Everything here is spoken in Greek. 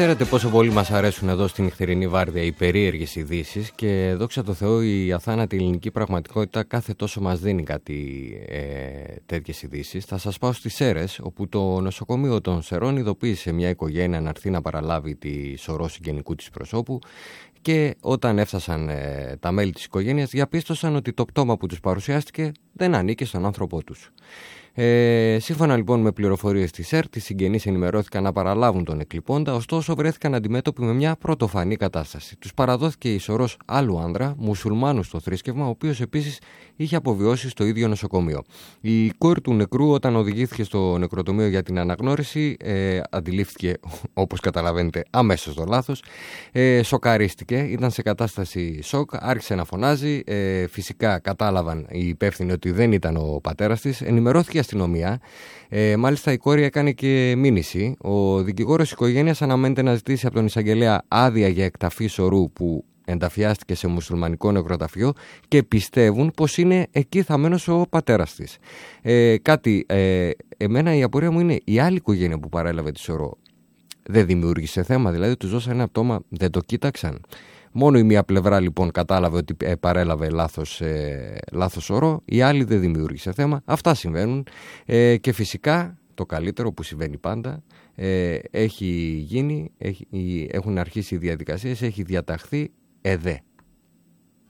Ξέρετε πόσο πολύ μας αρέσουν εδώ στην νυχτερινή βάρδια οι περίεργες ειδήσεις και δόξα τω Θεώ η αθάνατη ελληνική πραγματικότητα κάθε τόσο μας δίνει κάτι τέτοιες ειδήσεις. Θα σας πάω στις Σέρρες, όπου το νοσοκομείο των Σερών ειδοποίησε μια οικογένεια να έρθει να παραλάβει τη σωρό συγγενικού της προσώπου και όταν έφτασαν τα μέλη της οικογένειας διαπίστωσαν ότι το πτώμα που τους παρουσιάστηκε δεν ανήκε στον άνθρωπό τους. Σύμφωνα λοιπόν με πληροφορίες της ΕΡΤ, οι συγγενείς ενημερώθηκαν να παραλάβουν τον εκλειπώντα, ωστόσο βρέθηκαν αντιμέτωποι με μια πρωτοφανή κατάσταση. Τους παραδόθηκε η σωρός άλλου άνδρα, μουσουλμάνου στο θρήσκευμα, ο οποίος επίσης είχε αποβιώσει στο ίδιο νοσοκομείο. Η κόρη του νεκρού, όταν οδηγήθηκε στο νεκροτομείο για την αναγνώριση, αντιλήφθηκε, όπως καταλαβαίνετε, αμέσως το λάθος. Σοκαρίστηκε, ήταν σε κατάσταση σοκ, άρχισε να φωνάζει. Φυσικά κατάλαβαν οι υπεύθυνοι ότι δεν ήταν ο πατέρας της. Ενημερώθηκε η αστυνομία. Μάλιστα η κόρη έκανε και μήνυση. Ο δικηγόρος της οικογένειας αναμένεται να ζητήσει από τον εισαγγελέα άδεια για εκταφή σωρού που ενταφιάστηκε σε μουσουλμανικό νεκροταφείο και πιστεύουν πως είναι εκεί θαμμένος ο πατέρας της. Εμένα η απορία μου είναι η άλλη οικογένεια που παρέλαβε τη σωρό δεν δημιούργησε θέμα, δηλαδή τους δώσαν ένα πτώμα, δεν το κοίταξαν. Μόνο η μία πλευρά λοιπόν κατάλαβε ότι παρέλαβε λάθος σωρό, η άλλη δεν δημιούργησε θέμα. Αυτά συμβαίνουν και φυσικά το καλύτερο που συμβαίνει πάντα έχει γίνει, έχουν αρχίσει οι διαδικασίες, έχει διαταχθεί ΕΔΕ.